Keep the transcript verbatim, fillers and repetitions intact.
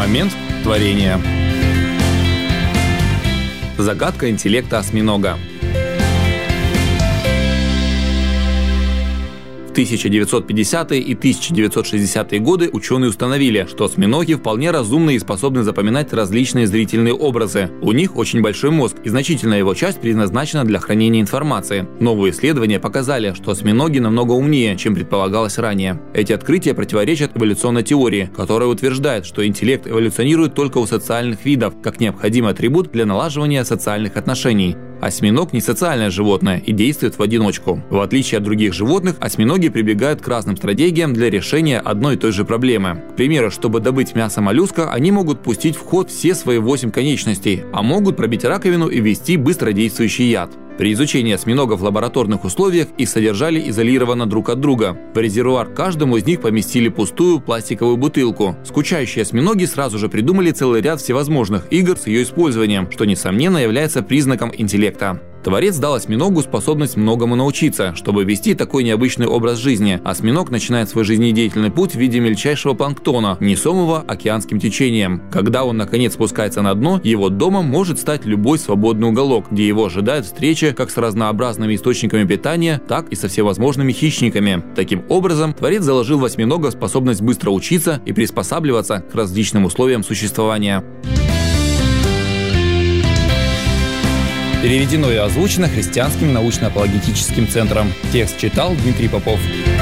Момент творения. Загадка интеллекта осьминога. В тысяча девятьсот пятидесятые и тысяча девятьсот шестидесятые годы ученые установили, что осьминоги вполне разумны и способны запоминать различные зрительные образы. У них очень большой мозг, и значительная его часть предназначена для хранения информации. Новые исследования показали, что осьминоги намного умнее, чем предполагалось ранее. Эти открытия противоречат эволюционной теории, которая утверждает, что интеллект эволюционирует только у социальных видов, как необходимый атрибут для налаживания социальных отношений. Осьминог не социальное животное и действует в одиночку. В отличие от других животных, осьминоги прибегают к разным стратегиям для решения одной и той же проблемы. К примеру, чтобы добыть мясо моллюска, они могут пустить в ход все свои восемь конечностей, а могут пробить раковину и ввести быстродействующий яд. При изучении осьминогов в лабораторных условиях их содержали изолированно друг от друга. В резервуар каждому из них поместили пустую пластиковую бутылку. Скучающие осьминоги сразу же придумали целый ряд всевозможных игр с ее использованием, что, несомненно, является признаком интеллекта. Творец дал осьминогу способность многому научиться, чтобы вести такой необычный образ жизни. Осьминог начинает свой жизнедеятельный путь в виде мельчайшего планктона, несомого океанским течением. Когда он наконец спускается на дно, его домом может стать любой свободный уголок, где его ожидает встреча как с разнообразными источниками питания, так и со всевозможными хищниками. Таким образом, Творец заложил в осьминога способность быстро учиться и приспосабливаться к различным условиям существования. Переведено и озвучено Христианским научно-апологетическим центром. Текст читал Дмитрий Попов.